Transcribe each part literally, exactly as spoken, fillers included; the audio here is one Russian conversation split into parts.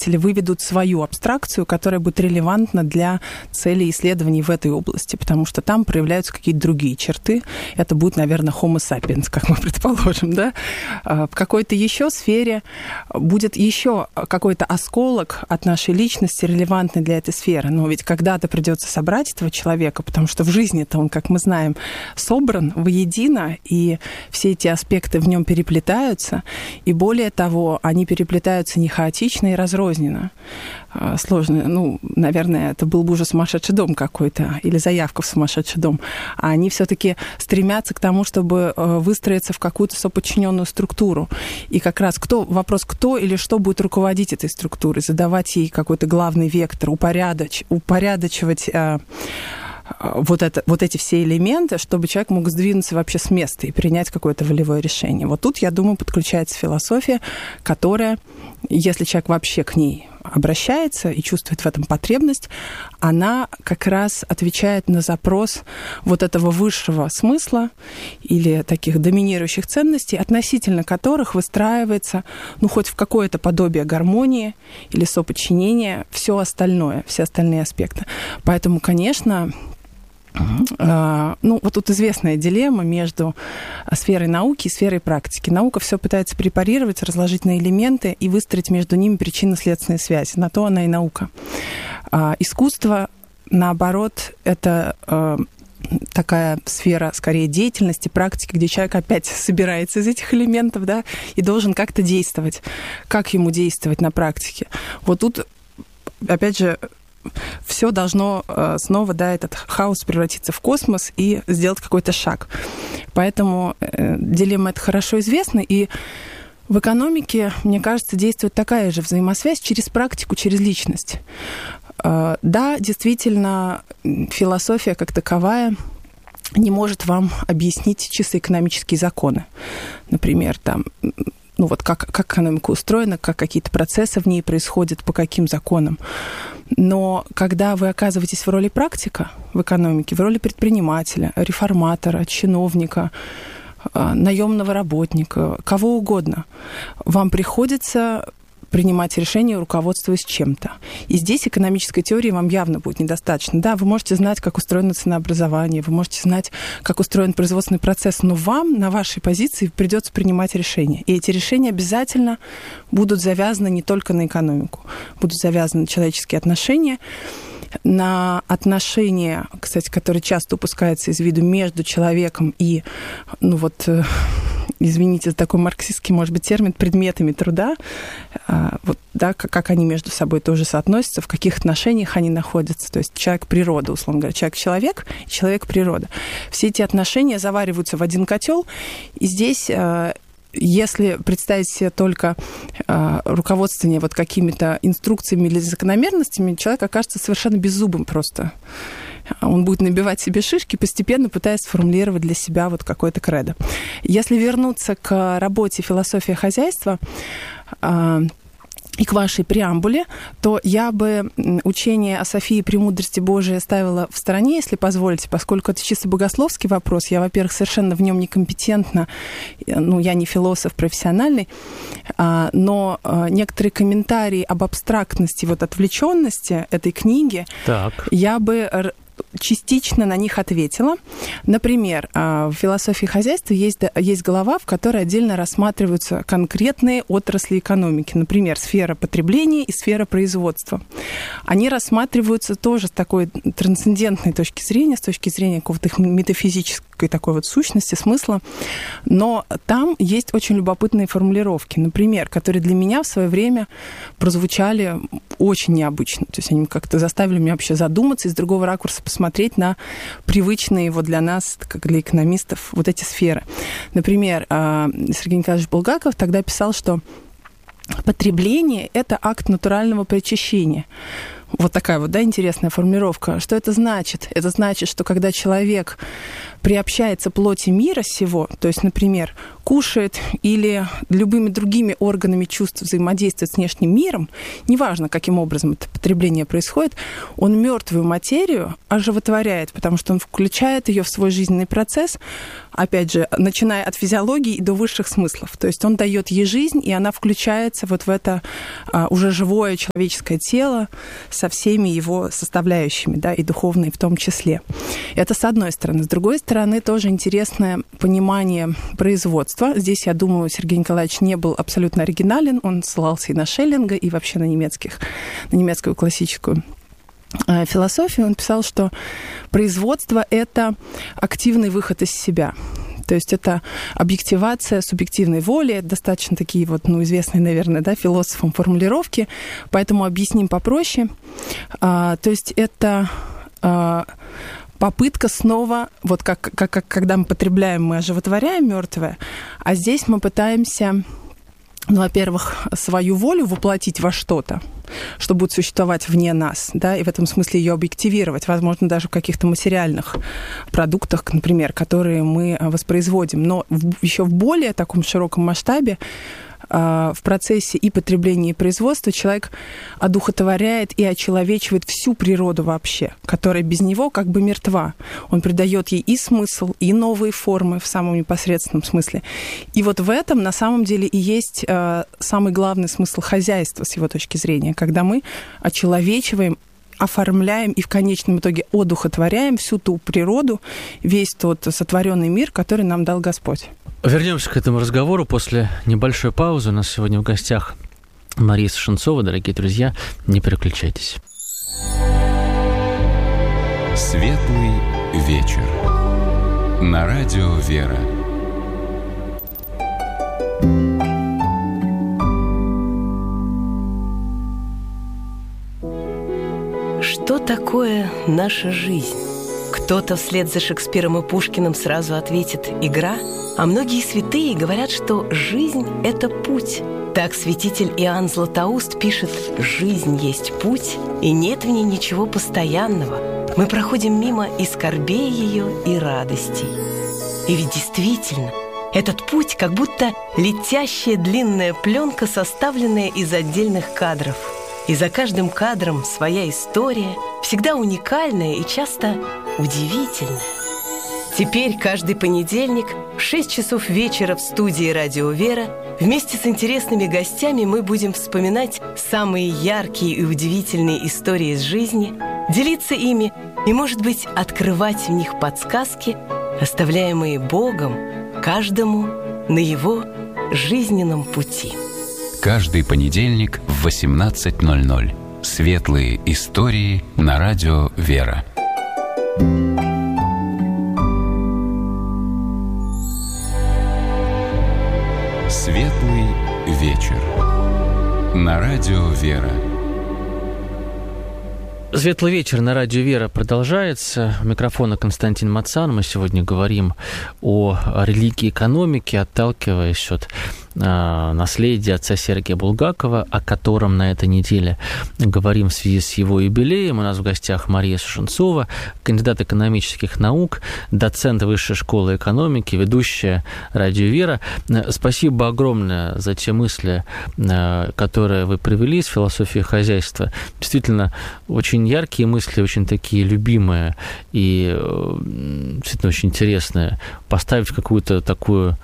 исследователи выведут свою абстракцию, которая будет релевантна для целей исследований в этой области, потому что там проявляются какие-то другие черты. Это будет, наверное, Homo sapiens, как мы предположим, да? В какой-то еще сфере будет еще какой-то осколок от нашей личности, релевантный для этой сферы. Но ведь когда-то придется собрать этого человека, потому что в жизни-то он, как мы знаем, собран воедино, и все эти аспекты в нем переплетаются. И более того, они переплетаются не хаотично и разрозненно. Сложно. Ну, наверное, это был бы уже сумасшедший дом какой-то или заявка в сумасшедший дом. А они все-таки стремятся к тому, чтобы выстроиться в какую-то соподчиненную структуру. И как раз кто, вопрос, кто или что будет руководить этой структурой, задавать ей какой-то главный вектор, упорядоч, упорядочивать вот, это, вот эти все элементы, чтобы человек мог сдвинуться вообще с места и принять какое-то волевое решение. Вот тут, я думаю, подключается философия, которая, если человек вообще к ней обращается и чувствует в этом потребность, она как раз отвечает на запрос вот этого высшего смысла или таких доминирующих ценностей, относительно которых выстраивается, ну, хоть в какое-то подобие гармонии или соподчинения все остальное, все остальные аспекты. Поэтому, конечно, ну, вот тут известная дилемма между сферой науки и сферой практики. Наука все пытается препарировать, разложить на элементы и выстроить между ними причинно-следственные связи. На то она и наука. Искусство, наоборот, это такая сфера, скорее, деятельности, практики, где человек опять собирается из этих элементов, да, и должен как-то действовать. Как ему действовать на практике? Вот тут, опять же, все должно снова, да, этот хаос превратиться в космос и сделать какой-то шаг. Поэтому э, дилемма эта хорошо известна, и в экономике, мне кажется, действует такая же взаимосвязь через практику, через личность. Э, да, действительно, философия как таковая не может вам объяснить чисто экономические законы. Например, там, ну вот как, как экономика устроена, как какие-то процессы в ней происходят, по каким законам. Но когда вы оказываетесь в роли практика в экономике, в роли предпринимателя, реформатора, чиновника, наемного работника, кого угодно, вам приходится принимать решения, руководствуясь чем-то. И здесь экономической теории вам явно будет недостаточно. Да, вы можете знать, как устроено ценообразование, вы можете знать, как устроен производственный процесс, но вам на вашей позиции придется принимать решения. И эти решения обязательно будут завязаны не только на экономику, будут завязаны на человеческие отношения, на отношения, кстати, которые часто упускаются из виду между человеком и, ну вот, извините за такой марксистский, может быть, термин, предметами труда, вот, да, как они между собой тоже соотносятся, в каких отношениях они находятся. То есть человек-природа, условно говоря, человек-человек и человек-природа. Все эти отношения завариваются в один котел, и здесь... Если представить себе только э, руководствование вот какими-то инструкциями или закономерностями, человек окажется совершенно беззубым просто. Он будет набивать себе шишки, постепенно пытаясь сформулировать для себя вот какое-то кредо. Если вернуться к работе «Философия хозяйства», э, и к вашей преамбуле, то я бы учение о Софии премудрости Божией оставила в стороне, если позволите, поскольку это чисто богословский вопрос. Я, во-первых, совершенно в нем некомпетентна, ну, я не философ профессиональный, но некоторые комментарии об абстрактности, вот отвлеченности этой книги, так. я бы... частично на них ответила. Например, в «Философии хозяйства» есть, есть глава, в которой отдельно рассматриваются конкретные отрасли экономики. Например, сфера потребления и сфера производства. Они рассматриваются тоже с такой трансцендентной точки зрения, с точки зрения какого-то их метафизической такой вот сущности, смысла. Но там есть очень любопытные формулировки, например, которые для меня в свое время прозвучали очень необычно. То есть они как-то заставили меня вообще задуматься, из другого ракурса посмотреть на привычные вот для нас, как для экономистов, вот эти сферы. Например, Сергей Николаевич Булгаков тогда писал, что потребление – это акт натурального причащения. Вот такая вот, да, интересная формулировка. Что это значит? Это значит, что когда человек приобщается плоти мира сего, то есть, например, кушает или любыми другими органами чувств взаимодействует с внешним миром, неважно, каким образом это потребление происходит, он мертвую материю оживотворяет, потому что он включает ее в свой жизненный процесс, опять же, начиная от физиологии и до высших смыслов. То есть он дает ей жизнь, и она включается вот в это а, уже живое человеческое тело со всеми его составляющими, да, и духовные в том числе. Это с одной стороны. С другой стороны, тоже интересное понимание производства. Здесь, я думаю, Сергей Николаевич не был абсолютно оригинален. Он ссылался и на Шеллинга, и вообще на немецких, на немецкую классическую философию. Он писал, что производство — это активный выход из себя. То есть это объективация субъективной воли, достаточно такие вот, ну, известные, наверное, да, философам формулировки, поэтому объясним попроще. А, то есть это а, попытка снова, вот как, как, как когда мы потребляем, мы оживотворяем мертвое, а здесь мы пытаемся, ну, во-первых, свою волю воплотить во что-то, что будет существовать вне нас, да, и в этом смысле ее объективировать, возможно, даже в каких-то материальных продуктах, например, которые мы воспроизводим. Но еще в более таком широком масштабе в процессе и потребления, и производства человек одухотворяет и очеловечивает всю природу вообще, которая без него как бы мертва. Он придает ей и смысл, и новые формы в самом непосредственном смысле. И вот в этом на самом деле и есть э, самый главный смысл хозяйства с его точки зрения, когда мы очеловечиваем, оформляем и в конечном итоге одухотворяем всю ту природу, весь тот сотворенный мир, который нам дал Господь. Вернемся к этому разговору после небольшой паузы. У нас сегодня в гостях Мария Сушенцова. Дорогие друзья, не переключайтесь. Светлый вечер. На радио «Вера». Что такое наша жизнь? Кто-то вслед за Шекспиром и Пушкиным сразу ответит «игра», а многие святые говорят, что жизнь – это путь. Так святитель Иоанн Златоуст пишет: «Жизнь есть путь, и нет в ней ничего постоянного. Мы проходим мимо и скорбей ее, и радостей». И ведь действительно, этот путь как будто летящая длинная пленка, составленная из отдельных кадров. И за каждым кадром своя история, всегда уникальная и часто удивительная. Теперь каждый понедельник в шесть часов вечера в студии «Радио Вера» вместе с интересными гостями мы будем вспоминать самые яркие и удивительные истории из жизни, делиться ими и, может быть, открывать в них подсказки, оставляемые Богом каждому на его жизненном пути. Каждый понедельник в восемнадцать ноль ноль. Светлые истории на радио «Вера». Светлый вечер. На радио «Вера». Светлый вечер на радио «Вера» продолжается. У микрофона Константин Мацан. Мы сегодня говорим о религии и экономике, отталкиваясь от наследия отца Сергия Булгакова, о котором на этой неделе говорим в связи с его юбилеем. У нас в гостях Мария Сушенцова, кандидат экономических наук, доцент Высшей школы экономики, ведущая радио «Вера». Спасибо огромное за те мысли, которые вы привели из философии хозяйства. Действительно, очень яркие мысли, очень такие любимые и действительно очень интересные. Поставить какую-то такую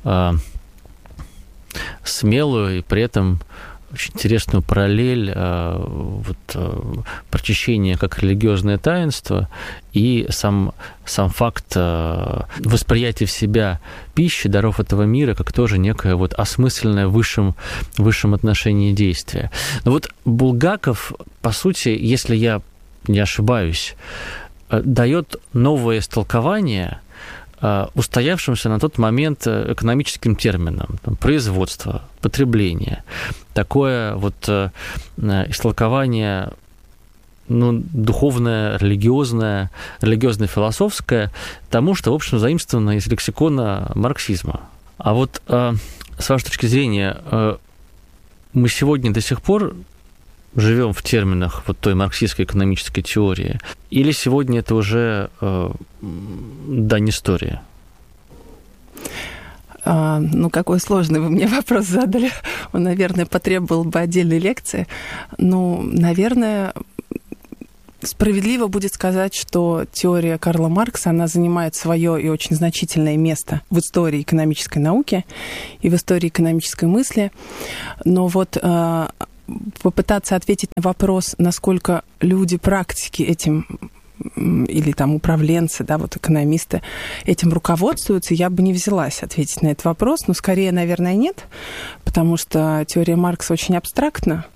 смелую и при этом очень интересную параллель э, вот, э, прочищения как религиозное таинство и сам, сам факт э, восприятия в себя пищи, даров этого мира, как тоже некое вот осмысленное в высшем, высшем отношении действия. Но вот Булгаков, по сути, если я не ошибаюсь, э, дает новое истолкование устоявшимся на тот момент экономическим терминам, там, производство, потребление. Такое вот э, истолкование, ну, духовное, религиозное, религиозно-философское, тому, что, в общем, заимствовано из лексикона марксизма. А вот э, с вашей точки зрения, э, мы сегодня до сих пор живем в терминах вот той марксистской экономической теории, или сегодня это уже э, дань истории? А, ну, какой сложный вы мне вопрос задали. Он, наверное, потребовал бы отдельной лекции. Ну, наверное, справедливо будет сказать, что теория Карла Маркса, она занимает свое и очень значительное место в истории экономической науки и в истории экономической мысли. Но вот э, попытаться ответить на вопрос, насколько люди-практики этим или там управленцы, да, вот экономисты этим руководствуются, я бы не взялась ответить на этот вопрос. Но скорее, наверное, нет, потому что теория Маркса очень абстрактна.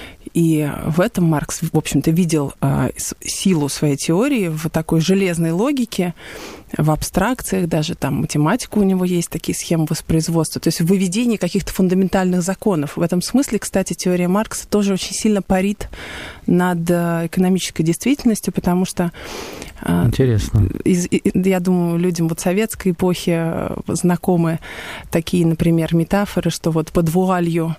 И в этом Маркс, в общем-то, видел а, силу своей теории в такой железной логике, в абстракциях, даже там математика у него есть, такие схемы воспроизводства, то есть в выведении каких-то фундаментальных законов. В этом смысле, кстати, теория Маркса тоже очень сильно парит над экономической действительностью, потому что Интересно. Из, я думаю, людям вот советской эпохи знакомы такие, например, метафоры, что вот под вуалью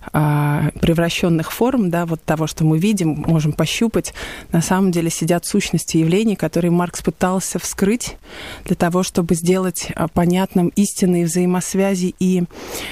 а, превращенных форм, да, вот того, что мы видим, можем пощупать, на самом деле сидят сущности явлений, которые Маркс пытался вскрыть для того, чтобы сделать понятным истинные взаимосвязи и,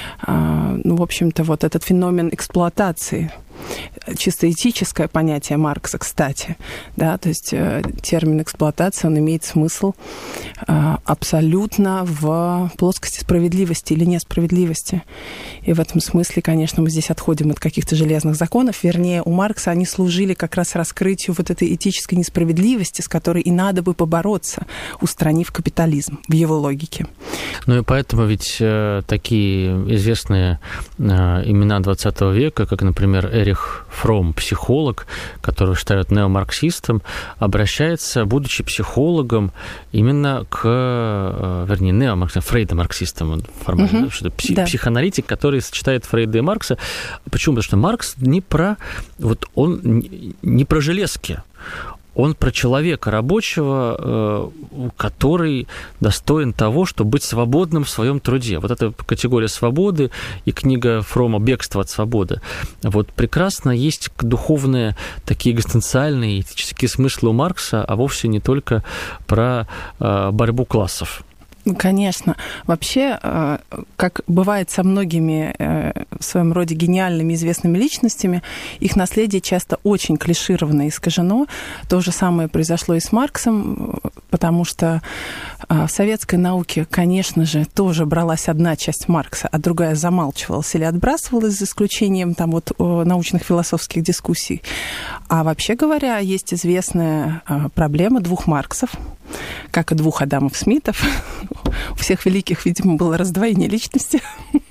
а, ну, в общем-то, вот этот феномен эксплуатации. Чисто этическое понятие Маркса, кстати, да, то есть э, термин эксплуатация, он имеет смысл э, абсолютно в плоскости справедливости или несправедливости. И в этом смысле, конечно, мы здесь отходим от каких-то железных законов. Вернее, у Маркса они служили как раз раскрытию вот этой этической несправедливости, с которой и надо бы побороться, устранив капитализм в его логике. Ну и поэтому ведь э, такие известные э, имена двадцатого века, как, например, Эрих Фромм, психолог, которого считают неомарксистом, обращается, будучи психологом, именно к, вернее, неомарксистам, фрейдомарксистам формально, угу. что псих, да. психоаналитик, который сочетает Фрейда и Маркса. Почему? Потому что Маркс не про, вот он не про железки. Он про человека рабочего, который достоин того, чтобы быть свободным в своем труде. Вот эта категория свободы и книга Фромма «Бегство от свободы». Вот прекрасно есть духовные, такие экзистенциальные, этические смыслы у Маркса, а вовсе не только про борьбу классов. Конечно. Вообще, как бывает со многими в своем роде гениальными известными личностями, их наследие часто очень клишировано и искажено. То же самое произошло и с Марксом, потому что в советской науке, конечно же, тоже бралась одна часть Маркса, а другая замалчивалась или отбрасывалась, за исключением там, вот, научных философских дискуссий. А вообще говоря, есть известная проблема двух Марксов, как и двух Адамов Смитов. У всех великих, видимо, было раздвоение личности.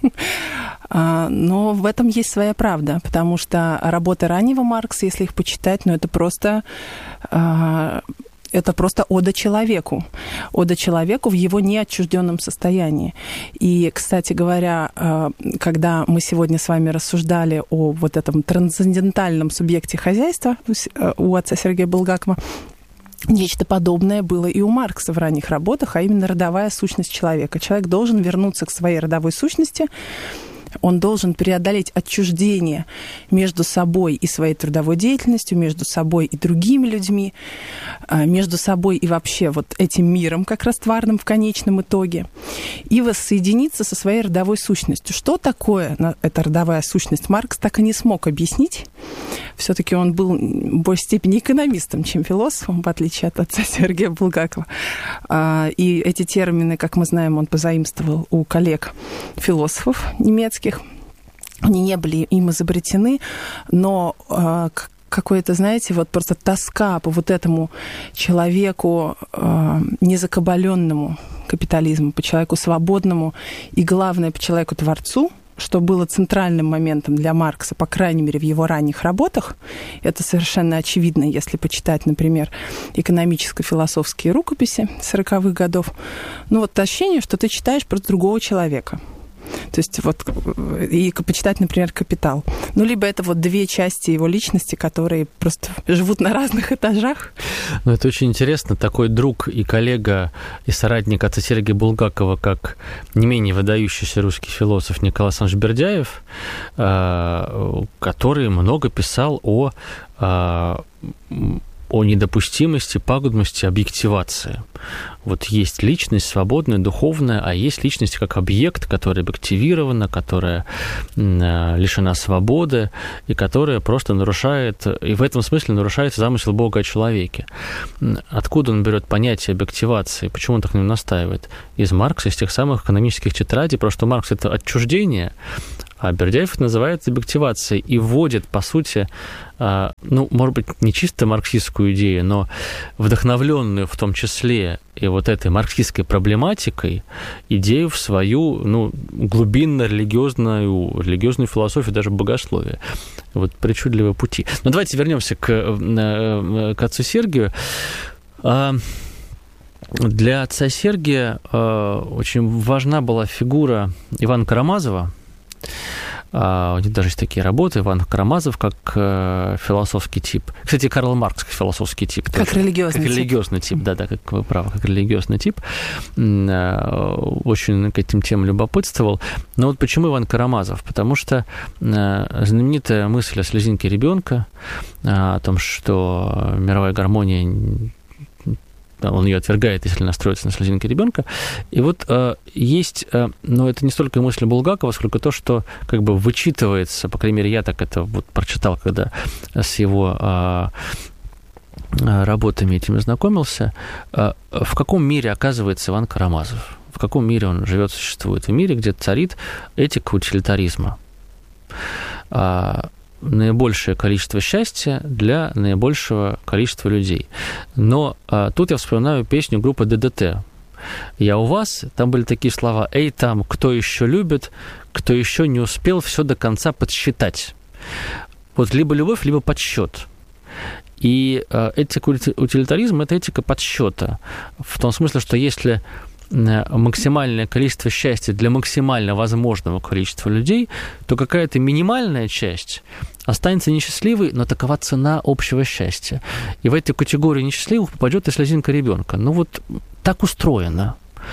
Но в этом есть своя правда, потому что работы раннего Маркса, если их почитать, ну, это просто... Это просто ода человеку. Ода человеку в его неотчужденном состоянии. И, кстати говоря, когда мы сегодня с вами рассуждали о вот этом трансцендентальном субъекте хозяйства у отца Сергея Булгакова, нечто подобное было и у Маркса в ранних работах, а именно родовая сущность человека. Человек должен вернуться к своей родовой сущности, он должен преодолеть отчуждение между собой и своей трудовой деятельностью, между собой и другими людьми, между собой и вообще вот этим миром, как раз тварным в конечном итоге, и воссоединиться со своей родовой сущностью. Что такое эта родовая сущность, Маркс так и не смог объяснить. Все-таки он был в большей степени экономистом, чем философом, в отличие от отца Сергея Булгакова. И эти термины, как мы знаем, он позаимствовал у коллег-философов немецких. Они не были им изобретены, но э, какое-то, знаете, вот просто тоска по вот этому человеку э, незакабаленному капитализму, по человеку свободному и, главное, по человеку-творцу, что было центральным моментом для Маркса, по крайней мере, в его ранних работах. Это совершенно очевидно, если почитать, например, экономическо-философские рукописи сороковых годов. Ну вот ощущение, что ты читаешь про другого человека. То есть вот и почитать, например, «Капитал». Ну, либо это вот две части его личности, которые просто живут на разных этажах. Ну, это очень интересно. Такой друг и коллега, и соратник отца Сергея Булгакова, как не менее выдающийся русский философ Николай Александрович Бердяев, который много писал о о недопустимости, пагубности объективации. Вот есть личность свободная, духовная, а есть личность как объект, которая объективирована, которая лишена свободы и которая просто нарушает, и в этом смысле нарушает замысел Бога о человеке. Откуда он берет понятие объективации? Почему он так на нем настаивает? Из Маркса, из тех самых экономических тетрадей, потому что Маркс – это отчуждение, а Бердяев это называет объективацией и вводит, по сути, ну, может быть, не чисто марксистскую идею, но вдохновленную в том числе и вот этой марксистской проблематикой идею в свою, ну, глубинно-религиозную религиозную философию, даже богословие. Вот причудливые пути. Но давайте вернемся к, к отцу Сергию. Для отца Сергия очень важна была фигура Ивана Карамазова. Uh, у них даже есть такие работы, Иван Карамазов как uh, философский тип. Кстати, Карл Маркс как философский тип. Как тоже. религиозный как тип. религиозный тип, да, да, как вы правы, как религиозный тип. Uh, очень к этим темам любопытствовал. Но вот почему Иван Карамазов? Потому что uh, знаменитая мысль о слезинке ребенка, uh, о том, что мировая гармония, он ее отвергает, если настроится на слезинки ребенка. И вот э, есть, э, но это не столько мысль Булгакова, сколько то, что как бы вычитывается, по крайней мере, я так это вот прочитал, когда с его э, работами этими знакомился, э, в каком мире оказывается Иван Карамазов? В каком мире он живет, существует? В мире, где царит этика утилитаризма. Э, наибольшее количество счастья для наибольшего количества людей. Но а, тут я вспоминаю песню группы ДДТ. «Я у вас», там были такие слова: «Эй, там, кто еще любит, кто еще не успел все до конца подсчитать». Вот либо любовь, либо подсчет. И а, этика утилитаризма – это этика подсчета. В том смысле, что если максимальное количество счастья для максимально возможного количества людей, то какая-то минимальная часть останется несчастливой, но такова цена общего счастья. И в эту категорию несчастливых попадет и слезинка ребенка. Ну вот так устроено.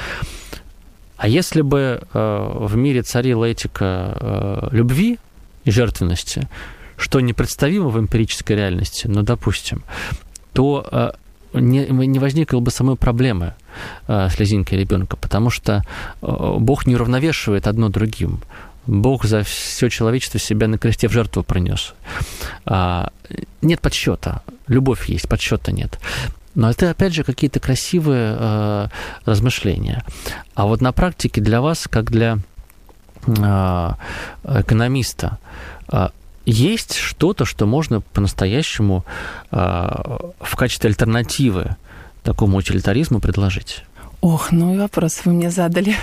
А если бы э, в мире царила этика э, любви и жертвенности, что непредставимо в эмпирической реальности, ну, допустим, то э, не, не возникло бы самой проблемы э, слезинки ребенка, потому что э, Бог не уравновешивает одно другим. Бог за все человечество себя на кресте в жертву принес. А, нет подсчета. Любовь есть, подсчета нет. Но это, опять же, какие-то красивые э, размышления. А вот на практике для вас, как для э, экономиста, э, есть что-то, что можно по-настоящему э, в качестве альтернативы такому утилитаризму предложить? Ох, ну и вопрос вы мне задали.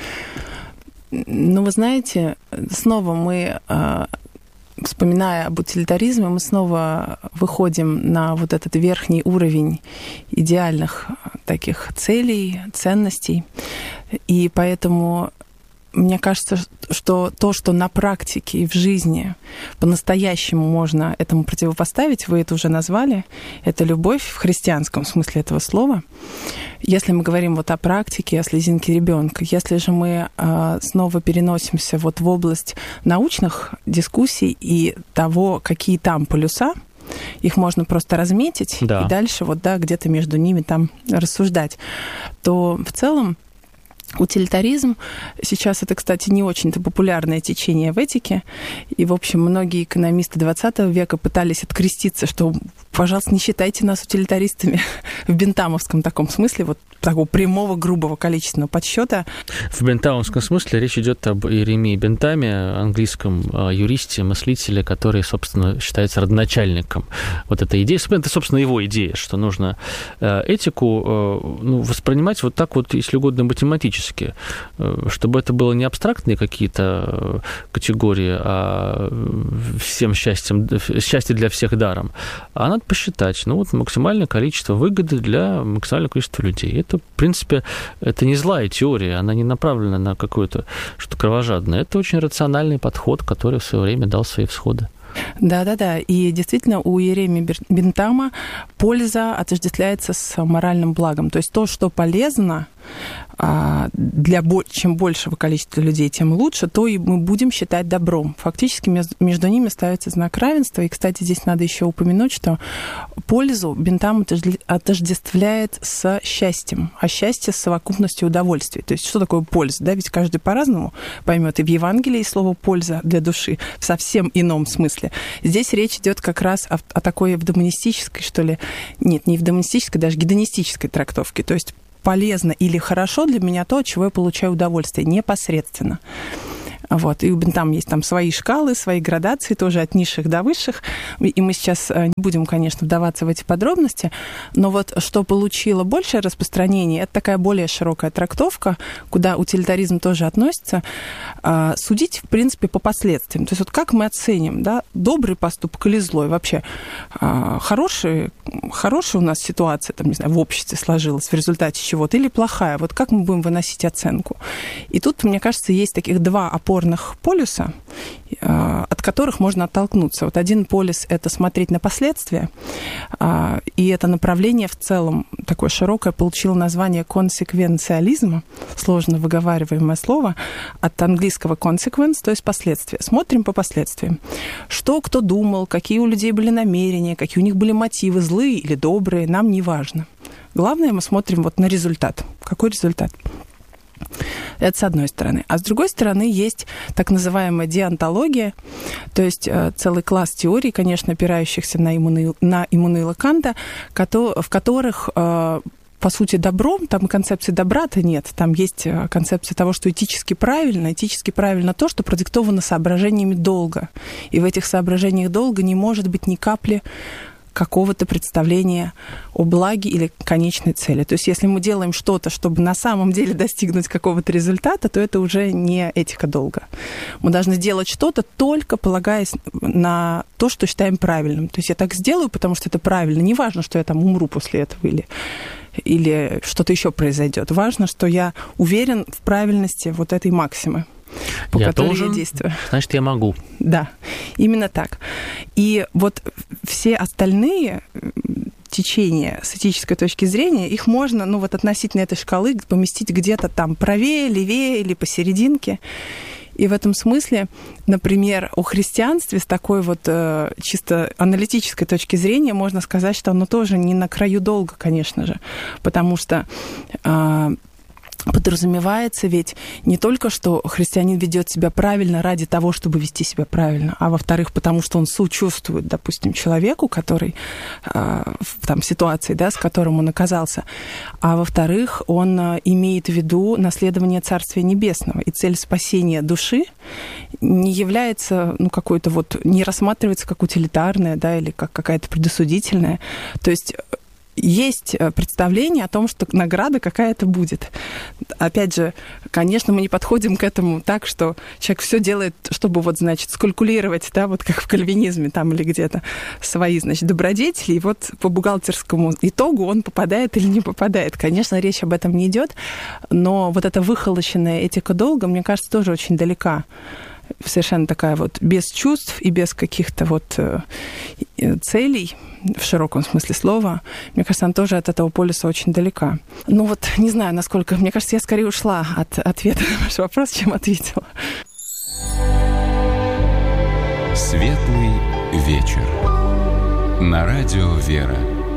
Ну, вы знаете, снова мы, вспоминая об утилитаризме, мы снова выходим на вот этот верхний уровень идеальных таких целей, ценностей. И поэтому мне кажется, что то, что на практике и в жизни по-настоящему можно этому противопоставить, вы это уже назвали, это любовь в христианском смысле этого слова. Если мы говорим вот о практике, о слезинке ребенка, если же мы э, снова переносимся вот в область научных дискуссий и того, какие там полюса, их можно просто разметить, да, и дальше вот, да, где-то между ними там рассуждать, то в целом утилитаризм сейчас это, кстати, не очень-то популярное течение в этике. И, в общем, многие экономисты двадцатого века пытались откреститься, что, пожалуйста, не считайте нас утилитаристами в бентамовском таком смысле, вот такого прямого, грубого количественного подсчета. В бентамовском смысле речь идет об Иеремии Бентаме, английском юристе, мыслителе, который, собственно, считается родоначальником вот этой идеи. Это, собственно, его идея, что нужно этику, ну, воспринимать вот так вот, если угодно, математически, чтобы это было не абстрактные какие-то категории, а всем счастьем, счастье для всех даром, а надо посчитать, ну, вот максимальное количество выгоды для максимального количества людей. Это, в принципе, это не злая теория, она не направлена на какое-то что-то кровожадное. Это очень рациональный подход, который в свое время дал свои всходы. Да-да-да, и действительно у Иеремии Бентама польза отождествляется с моральным благом. То есть то, что полезно, для чем большего количества людей, тем лучше, то и мы будем считать добром. Фактически между ними ставится знак равенства. И, кстати, здесь надо еще упомянуть, что пользу Бентам отождествляет с счастьем, а счастье с совокупностью удовольствий. То есть что такое польза? Да? Ведь каждый по-разному поймет. И в Евангелии слово «польза» для души в совсем ином смысле. Здесь речь идет как раз о, о такой евдомонистической, что ли, нет, не евдомонистической, даже гедонистической трактовке. То есть полезно или хорошо для меня то, от чего я получаю удовольствие, непосредственно. Вот. И там есть там свои шкалы, свои градации, тоже от низших до высших. И мы сейчас не будем, конечно, вдаваться в эти подробности. Но вот что получило большее распространение, это такая более широкая трактовка, куда утилитаризм тоже относится. Судить, в принципе, по последствиям. То есть вот как мы оценим, да, добрый поступок или злой вообще. Хороший, хорошая у нас ситуация, там, не знаю, в обществе сложилась в результате чего-то или плохая. Вот как мы будем выносить оценку? И тут, мне кажется, есть таких два опорных полюса, от которых можно оттолкнуться. Вот один полюс – это смотреть на последствия, и это направление в целом такое широкое получило название консеквенциализма, сложно выговариваемое слово, от английского consequence, то есть последствия. Смотрим по последствиям. Что кто думал, какие у людей были намерения, какие у них были мотивы, злые или добрые, нам не важно. Главное, мы смотрим вот на результат. Какой результат? Это с одной стороны. А с другой стороны есть так называемая деонтология, то есть целый класс теорий, конечно, опирающихся на Иммануила, на Иммануила Канта, в которых, по сути, добром, там и концепции добра-то нет, там есть концепция того, что этически правильно. Этически правильно то, что продиктовано соображениями долга. И в этих соображениях долга не может быть ни капли какого-то представления о благе или конечной цели. То есть если мы делаем что-то, чтобы на самом деле достигнуть какого-то результата, то это уже не этика долга. Мы должны делать что-то, только полагаясь на то, что считаем правильным. То есть я так сделаю, потому что это правильно. Не важно, что я там умру после этого или, или что-то еще произойдет. Важно, что я уверен в правильности вот этой максимы, по я которой должен, я действую. Значит, я могу. Да, именно так. И вот все остальные течения с этической точки зрения, их можно, ну вот относительно этой шкалы поместить где-то там правее, левее или посерединке. И в этом смысле, например, о христианстве с такой вот э, чисто аналитической точки зрения можно сказать, что оно тоже не на краю долга, конечно же, потому что э, подразумевается ведь не только, что христианин ведет себя правильно ради того, чтобы вести себя правильно, а во-вторых, потому что он сочувствует, допустим, человеку, который э, в там, ситуации, да, с которым он оказался, а во-вторых, он э, имеет в виду наследование Царствия Небесного, и цель спасения души не является, ну, какой-то вот, не рассматривается как утилитарная, да, или как какая-то предосудительная, то есть есть представление о том, что награда какая-то будет. Опять же, конечно, мы не подходим к этому так, что человек все делает, чтобы вот, значит, скалькулировать, да, вот как в кальвинизме там или где-то свои, значит, добродетели, и вот по бухгалтерскому итогу он попадает или не попадает. Конечно, речь об этом не идет, но вот эта выхолощенная этика долга, мне кажется, тоже очень далека. Совершенно такая вот без чувств и без каких-то вот целей, в широком смысле слова. Мне кажется, она тоже от этого полюса очень далека. Ну вот, не знаю, насколько... Мне кажется, я скорее ушла от ответа на ваш вопрос, чем ответила. Светлый вечер. На радио «Вера».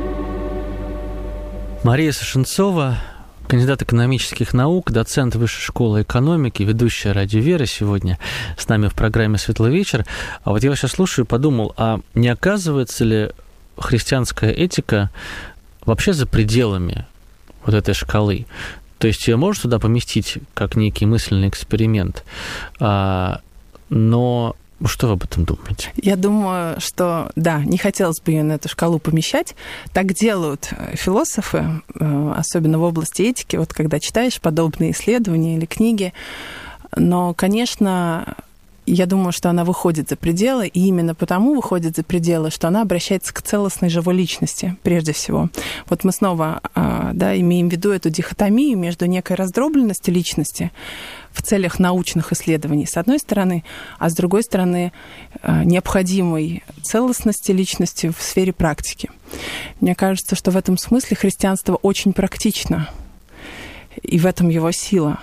Мария Сашенцова, кандидат экономических наук, доцент Высшей школы экономики, ведущая радио «Вера» сегодня с нами в программе «Светлый вечер». А вот я вас сейчас слушаю и подумал, а не оказывается ли христианская этика вообще за пределами вот этой шкалы? То есть ее можно туда поместить как некий мысленный эксперимент, а, но что вы об этом думаете? Я думаю, что, да, не хотелось бы ее на эту шкалу помещать. Так делают философы, особенно в области этики, вот когда читаешь подобные исследования или книги. Но, конечно, я думаю, что она выходит за пределы, и именно потому выходит за пределы, что она обращается к целостной живой личности, прежде всего. Вот мы снова, да, имеем в виду эту дихотомию между некой раздробленностью личности в целях научных исследований, с одной стороны, а с другой стороны, необходимой целостности личности в сфере практики. Мне кажется, что в этом смысле христианство очень практично. и в этом его сила.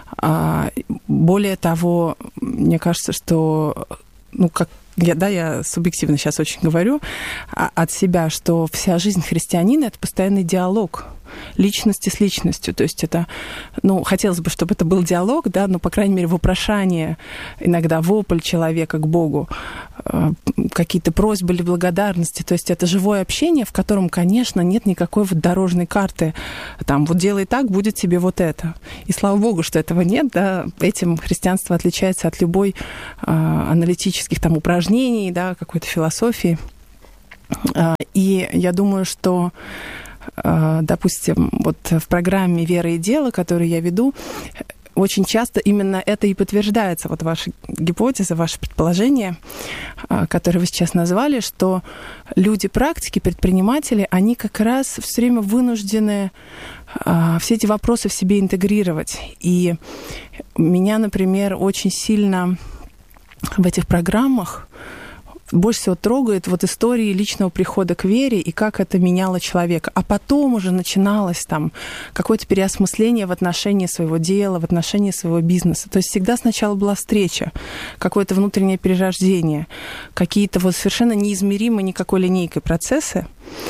Более того, мне кажется, что, ну, как я, да, я субъективно сейчас очень говорю от себя, что вся жизнь христианина — это постоянный диалог личности с личностью. То есть это, ну, хотелось бы, чтобы это был диалог, да, но, по крайней мере, вопрошание, иногда вопль человека к Богу, какие-то просьбы или благодарности. То есть это живое общение, в котором, конечно, нет никакой вот дорожной карты. Там, вот делай так, будет тебе вот это. И слава Богу, что этого нет, да. Этим христианство отличается от любой а, аналитических там упражнений, да, какой-то философии. А, и я думаю, что допустим, вот в программе «Вера и дело», которую я веду, очень часто именно это и подтверждается, вот ваша гипотеза, ваше предположение, которое вы сейчас назвали, что люди практики, предприниматели, они как раз все время вынуждены все эти вопросы в себе интегрировать. И меня, например, очень сильно в этих программах больше всего трогает вот истории личного прихода к вере и как это меняло человека. А потом уже начиналось там какое-то переосмысление в отношении своего дела, в отношении своего бизнеса. То есть всегда сначала была встреча, какое-то внутреннее перерождение, какие-то вот совершенно неизмеримые никакой линейкой процессы,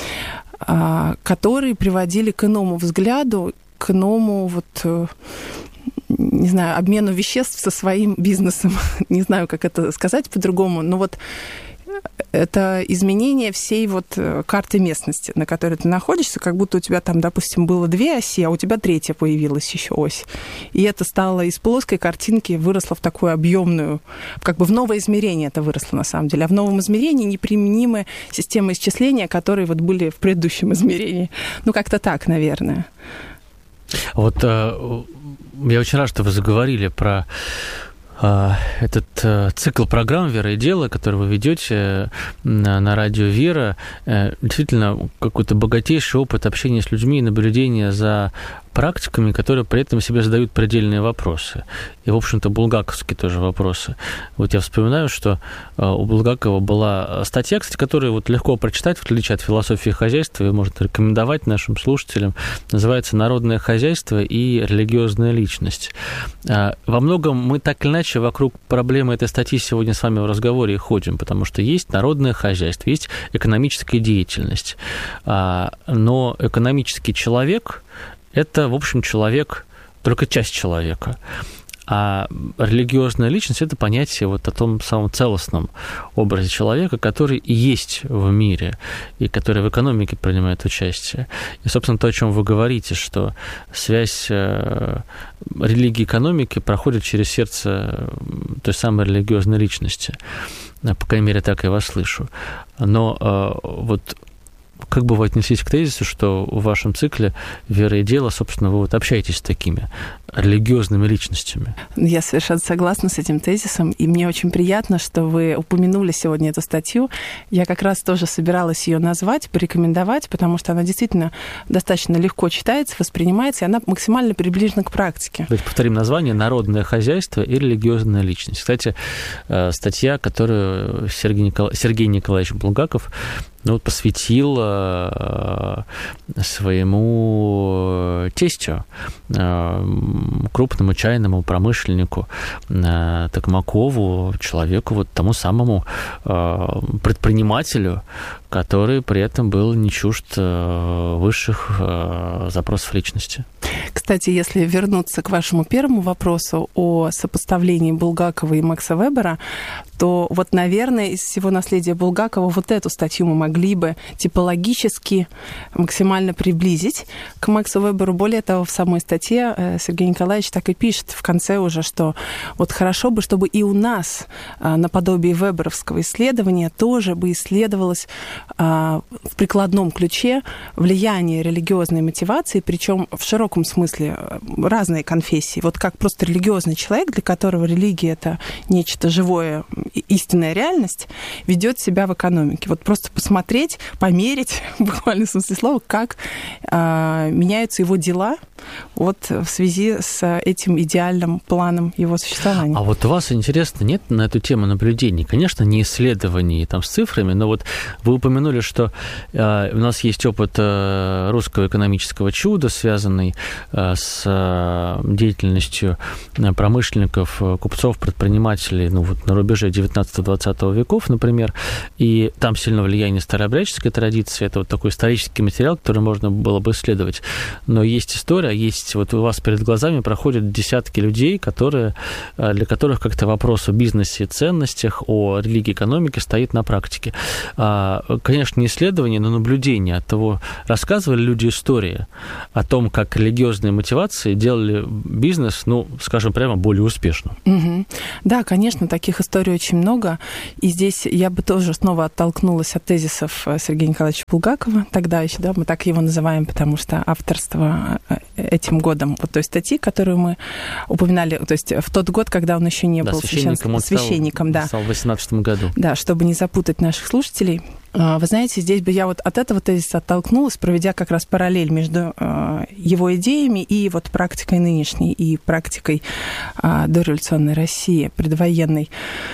которые приводили к иному взгляду, к иному вот... не знаю, обмену веществ со своим бизнесом. Не знаю, как это сказать по-другому, но вот это изменение всей вот карты местности, на которой ты находишься, как будто у тебя там, допустим, было две оси, а у тебя третья появилась еще ось. И это стало из плоской картинки, выросло в такую объемную, как бы в новое измерение это выросло на самом деле. А в новом измерении неприменимы системы исчисления, которые вот были в предыдущем измерении. Ну, как-то так, наверное. Вот я очень рад, что вы заговорили про этот цикл программ «Вера и дело», который вы ведете на, на радио «Вера». Действительно, какой-то богатейший опыт общения с людьми и наблюдения за практиками, которые при этом себе задают предельные вопросы. И, в общем-то, булгаковские тоже вопросы. Вот я вспоминаю, что у Булгакова была статья, кстати, которую вот легко прочитать, в отличие от философии хозяйства, и можно рекомендовать нашим слушателям. Называется «Народное хозяйство и религиозная личность». Во многом мы так или иначе вокруг проблемы этой статьи сегодня с вами в разговоре ходим, потому что есть народное хозяйство, есть экономическая деятельность. Но экономический человек – это, в общем, человек, только часть человека. А религиозная личность – это понятие вот о том самом целостном образе человека, который и есть в мире, и который в экономике принимает участие. И, собственно, то, о чем вы говорите, что связь религии и экономики проходит через сердце той самой религиозной личности. По крайней мере, так я вас слышу. Но вот как бы вы отнеслись к тезису, что в вашем цикле «Вера и дело», собственно, вы вот общаетесь с такими религиозными личностями? Я совершенно согласна с этим тезисом, и мне очень приятно, что вы упомянули сегодня эту статью. Я как раз тоже собиралась ее назвать, порекомендовать, потому что она действительно достаточно легко читается, воспринимается, и она максимально приближена к практике. Давайте повторим название: «Народное хозяйство и религиозная личность». Кстати, статья, которую Сергей, Никол... Сергей Николаевич Булгаков ну, вот посвятил своему тестю, крупному чайному промышленнику Токмакову, человеку, вот тому самому предпринимателю, который при этом был не чужд высших запросов личности. Кстати, если вернуться к вашему первому вопросу о сопоставлении Булгакова и Макса Вебера, то вот, наверное, из всего наследия Булгакова вот эту статью мы могли бы типологически максимально приблизить к Максу Веберу. Более того, в самой статье Сергей Николаевич так и пишет в конце уже, что вот хорошо бы, чтобы и у нас наподобие веберовского исследования тоже бы исследовалось в прикладном ключе влияние религиозной мотивации, причем в широком смысле разные конфессии. Вот как просто религиозный человек, для которого религия — это нечто живое истинная реальность ведет себя в экономике. Вот просто посмотреть, померить, буквально в смысле слова, как э, меняются его дела вот в связи с этим идеальным планом его существования. А вот у вас, интересно, нет на эту тему наблюдений? Конечно, не исследований там с цифрами, но вот вы упомянули, что э, у нас есть опыт э, русского экономического чуда, связанный э, с э, деятельностью промышленников, купцов, предпринимателей, ну вот на рубеже девятнадцатого-двадцатого веков, например, и там сильно влияние старообрядческой традиции, это вот такой исторический материал, который можно было бы исследовать. Но есть история, есть, вот у вас перед глазами проходят десятки людей, которые, для которых как-то вопрос о бизнесе и ценностях, о религии, экономике стоит на практике. Конечно, не исследование, но наблюдение от того, рассказывали люди истории о том, как религиозные мотивации делали бизнес, ну, скажем прямо, более успешным. Угу. Да, конечно, таких историй очень много. И здесь я бы тоже снова оттолкнулась от тезисов Сергея Николаевича Булгакова. Тогда еще, да, мы так его называем, потому что авторство этим годом вот той статьи, которую мы упоминали, то есть в тот год, когда он еще не да, был священником, священником, он да. стал в восемнадцатом году. Да, чтобы не запутать наших слушателей. Вы знаете, здесь бы я вот от этого тезиса оттолкнулась, проведя как раз параллель между его идеями и вот практикой нынешней, и практикой дореволюционной России, предвоенной.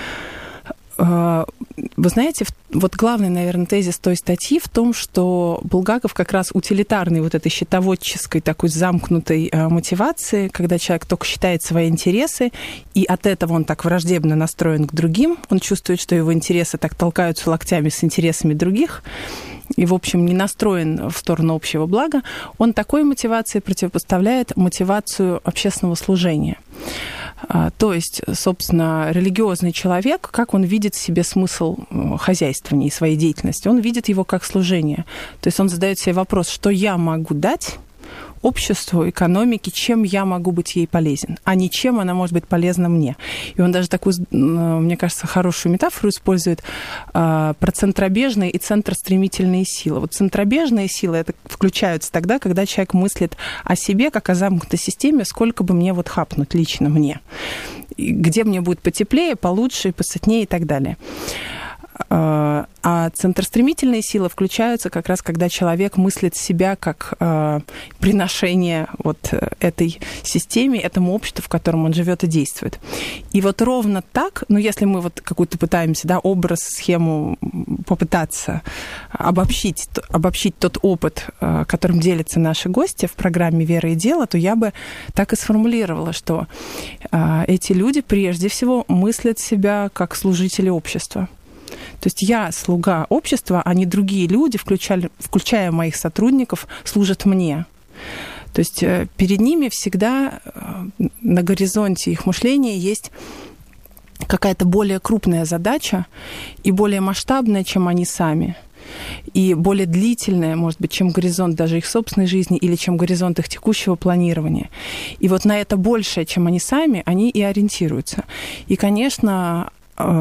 Вы знаете, вот главный, наверное, тезис той статьи в том, что Булгаков как раз утилитарной вот этой счетоводческой такой замкнутой мотивации, когда человек только считает свои интересы, и от этого он так враждебно настроен к другим, он чувствует, что его интересы так толкаются локтями с интересами других, и, в общем, не настроен в сторону общего блага, он такой мотивации противопоставляет мотивацию общественного служения. То есть, собственно, религиозный человек, как он видит в себе смысл хозяйствования и своей деятельности? Он видит его как служение. То есть он задает себе вопрос, что я могу дать обществу, экономике, чем я могу быть ей полезен, а не чем она может быть полезна мне. И он даже такую, мне кажется, хорошую метафору использует про центробежные и центростремительные силы. Вот центробежные силы это включаются тогда, когда человек мыслит о себе, как о замкнутой системе, сколько бы мне вот хапнуть лично мне, где мне будет потеплее, получше, посытнее и так далее. А центростремительные силы включаются как раз, когда человек мыслит себя как э, приношение вот этой системе, этому обществу, в котором он живет и действует. И вот ровно так, ну, если мы вот какую-то пытаемся, да, образ, схему попытаться обобщить, обобщить тот опыт, э, которым делятся наши гости в программе «Вера и дело», то я бы так и сформулировала, что э, эти люди прежде всего мыслят себя как служители общества. То есть я слуга общества, а не другие люди, включая, включая моих сотрудников, служат мне. То есть перед ними всегда на горизонте их мышления есть какая-то более крупная задача и более масштабная, чем они сами. И более длительная, может быть, чем горизонт даже их собственной жизни или чем горизонт их текущего планирования. И вот на это большее, чем они сами, они и ориентируются. И, конечно,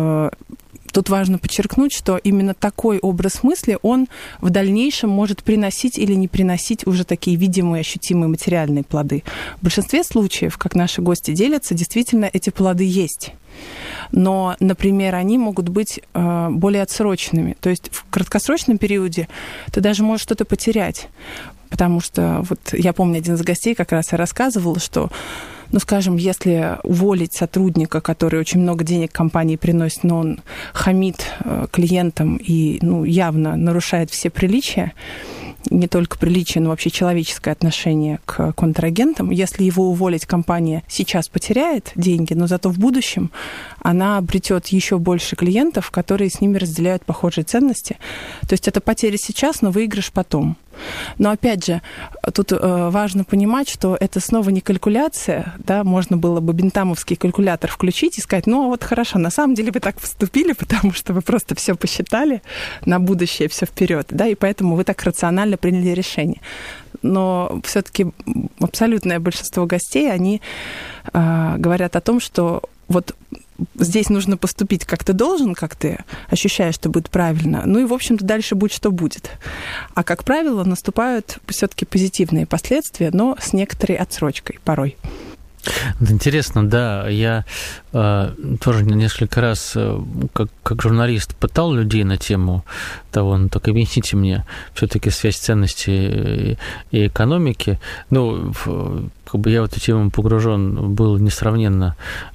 тут важно подчеркнуть, что именно такой образ мысли, он в дальнейшем может приносить или не приносить уже такие видимые, ощутимые материальные плоды. В большинстве случаев, как наши гости делятся, действительно эти плоды есть. Но, например, они могут быть э, более отсроченными. То есть в краткосрочном периоде ты даже можешь что-то потерять. Потому что вот я помню, один из гостей как раз и рассказывал, что, ну, скажем, если уволить сотрудника, который очень много денег компании приносит, но он хамит клиентам и, ну, явно нарушает все приличия, не только приличие, но вообще человеческое отношение к контрагентам, если его уволить, компания сейчас потеряет деньги, но зато в будущем она обретет еще больше клиентов, которые с ними разделяют похожие ценности. То есть это потеря сейчас, но выигрыш потом. Но опять же, тут важно понимать, что это снова не калькуляция, да, можно было бы бентамовский калькулятор включить и сказать, ну вот хорошо, на самом деле вы так поступили, потому что вы просто все посчитали на будущее, все вперед, да, и поэтому вы так рационально приняли решение. Но все-таки абсолютное большинство гостей, они э, говорят о том, что вот здесь нужно поступить, как ты должен, как ты ощущаешь, что будет правильно. Ну и, в общем-то, дальше будет, что будет. А, как правило, наступают все-таки позитивные последствия, но с некоторой отсрочкой порой. Интересно, да, я э, тоже несколько раз э, как, как журналист пытал людей на тему того, ну так объясните мне все-таки связь ценностей и, и экономики. Ну, в, как бы я в эту тему погружен был несравненно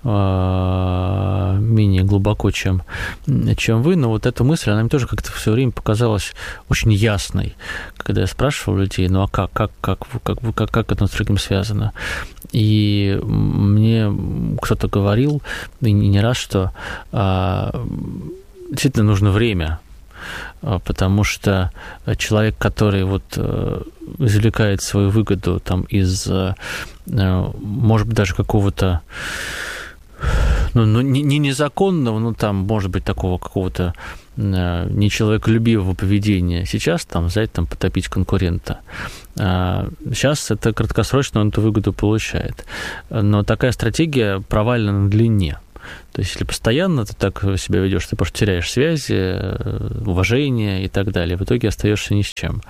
э, менее глубоко, чем, чем вы, но вот эта мысль, она мне тоже как-то все время показалась очень ясной, когда я спрашивал людей, ну а как, как, как, как, как, как это с другим связано? И мне кто-то говорил, и не раз, что а, действительно нужно время, потому что человек, который вот извлекает свою выгоду там из, может быть, даже какого-то, ну, ну не, не незаконного, ну, там, может быть, такого какого-то нечеловеколюбивого поведения сейчас, там, взять, там, потопить конкурента. Сейчас это краткосрочно он эту выгоду получает. Но такая стратегия провальна на длине. То есть, если постоянно ты так себя ведешь, ты просто теряешь связи, уважение и так далее. В итоге остаешься ни с чем.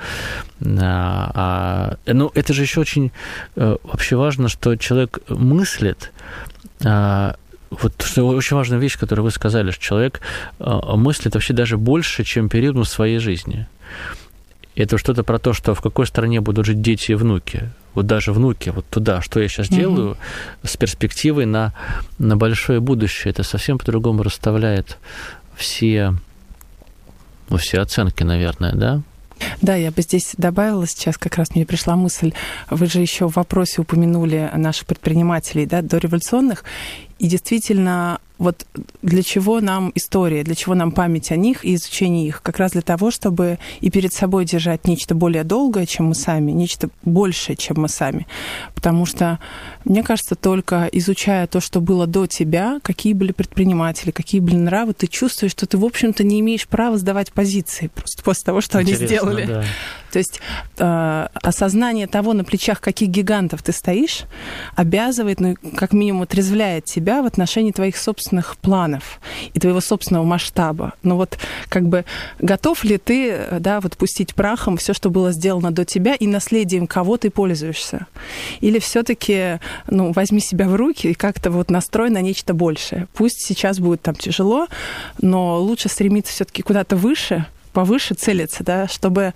А, а, ну, это же еще очень вообще важно, что человек мыслит. Вот что очень важная вещь, которую вы сказали, что человек мыслит вообще даже больше, чем периодом своей жизни. Это что-то про то, что в какой стране будут жить дети и внуки. Вот даже внуки, вот туда, что я сейчас mm-hmm. делаю, с перспективой на, на большое будущее. Это совсем по-другому расставляет все, ну, все оценки, наверное, да? Да, я бы здесь добавила сейчас, как раз мне пришла мысль, вы же еще в вопросе упомянули наших предпринимателей, да, дореволюционных, и действительно, вот для чего нам история, для чего нам память о них и изучение их? Как раз для того, чтобы и перед собой держать нечто более долгое, чем мы сами, нечто большее, чем мы сами. Потому что, мне кажется, только изучая то, что было до тебя, какие были предприниматели, какие были нравы, ты чувствуешь, что ты, в общем-то, не имеешь права сдавать позиции просто после того, что Интересно, они сделали. Да. То есть э, осознание того, на плечах каких гигантов ты стоишь, обязывает, ну, как минимум, отрезвляет тебя в отношении твоих собственных планов и твоего собственного масштаба. Ну вот как бы готов ли ты, да, вот пустить прахом все, что было сделано до тебя, и наследием кого ты пользуешься? Или все-таки, ну, возьми себя в руки и как-то вот настрой на нечто большее. Пусть сейчас будет там тяжело, но лучше стремиться все-таки куда-то выше, повыше целиться, да, чтобы,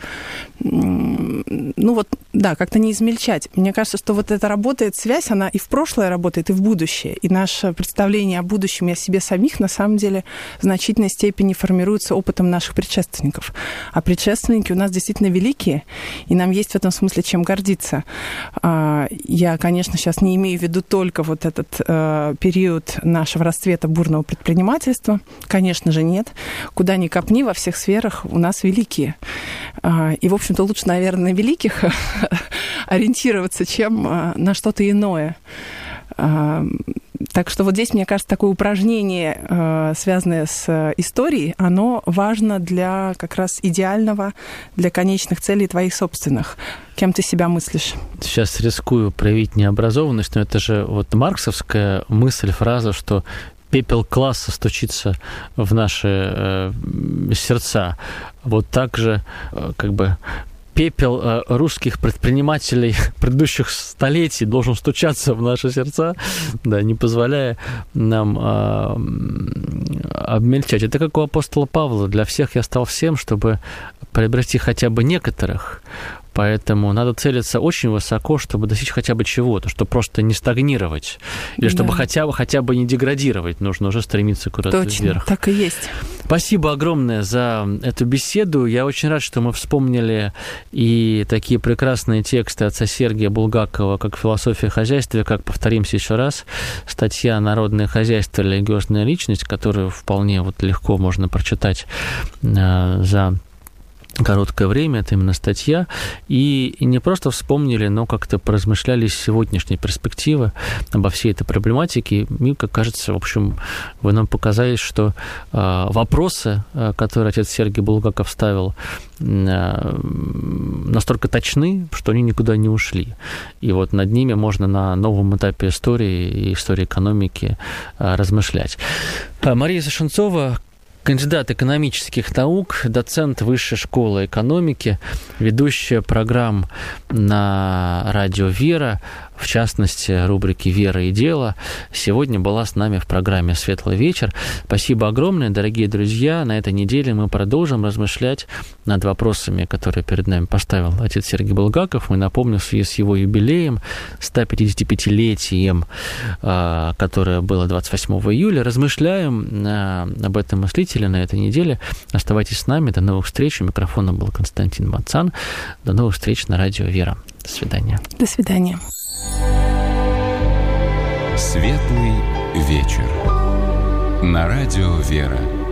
ну вот, да, как-то не измельчать. Мне кажется, что вот эта работает связь, она и в прошлое работает, и в будущее. И наше представление о будущем и о себе самих, на самом деле, в значительной степени формируется опытом наших предшественников. А предшественники у нас действительно великие, и нам есть в этом смысле чем гордиться. Я, конечно, сейчас не имею в виду только вот этот период нашего расцвета бурного предпринимательства. Конечно же, нет. Куда ни копни, во всех сферах у нас великие. И, в общем-то, лучше, наверное, на великих ориентироваться, чем на что-то иное. Так что вот здесь, мне кажется, такое упражнение, связанное с историей, оно важно для как раз идеального, для конечных целей твоих собственных. Кем ты себя мыслишь? Сейчас рискую проявить необразованность, но это же вот марксовская мысль, фраза, что пепел класса стучится в наши э, сердца. Вот так же, э, как бы, пепел э, русских предпринимателей предыдущих столетий должен стучаться в наши сердца, да, не позволяя нам э, обмельчать. Это как у апостола Павла. Для всех я стал всем, чтобы приобрести хотя бы некоторых. Поэтому надо целиться очень высоко, чтобы достичь хотя бы чего-то, чтобы просто не стагнировать. Или чтобы да. хотя бы, хотя бы не деградировать. Нужно уже стремиться куда-то Точно, вверх. Так и есть. Спасибо огромное за эту беседу. Я очень рад, что мы вспомнили и такие прекрасные тексты отца Сергия Булгакова, как «Философия хозяйства», как, повторимся еще раз, статья «Народное хозяйство. Религиозная личность», которую вполне вот легко можно прочитать э, за короткое время, это именно статья, и, и не просто вспомнили, но как-то поразмышляли с сегодняшней перспективы обо всей этой проблематике. Мне, как кажется, в общем, вы нам показали, что э, вопросы, э, которые отец Сергий Булгаков ставил, э, настолько точны, что они никуда не ушли. И вот над ними можно на новом этапе истории и истории экономики э, размышлять. Мария Сашенцова, кандидат экономических наук, доцент Высшей школы экономики, ведущая программ на радио «Вера». в частности, рубрики «Вера и дело», сегодня была с нами в программе «Светлый вечер». Спасибо огромное, дорогие друзья. На этой неделе мы продолжим размышлять над вопросами, которые перед нами поставил отец Сергий Булгаков. Мы напомним, в связи с его юбилеем, сто пятидесятипятилетием, которое было двадцать восьмого июля, размышляем об этом мыслителе на этой неделе. Оставайтесь с нами. До новых встреч. У микрофона был Константин Мацан. До новых встреч на радио «Вера». До свидания. До свидания. Светлый вечер. На радио «Вера».